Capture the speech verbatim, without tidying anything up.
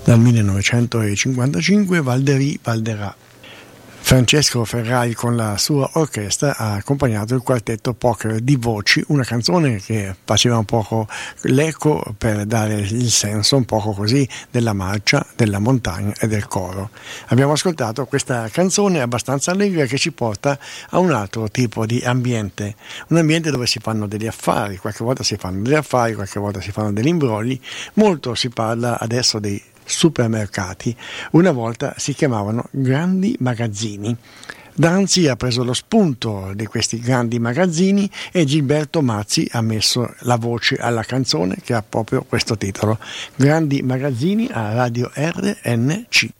dal millenovecentocinquantacinque, Valderie Valderà. Francesco Ferrai con la sua orchestra ha accompagnato il quartetto Poker di voci, una canzone che faceva un poco l'eco per dare il senso un poco così della marcia, della montagna e del coro. Abbiamo ascoltato questa canzone abbastanza allegra che ci porta a un altro tipo di ambiente, un ambiente dove si fanno degli affari, qualche volta si fanno degli affari, qualche volta si fanno degli imbrogli, molto si parla adesso dei supermercati, una volta si chiamavano grandi magazzini. Danzi ha preso lo spunto di questi grandi magazzini e Gilberto Mazzi ha messo la voce alla canzone che ha proprio questo titolo, Grandi Magazzini, a Radio R N C.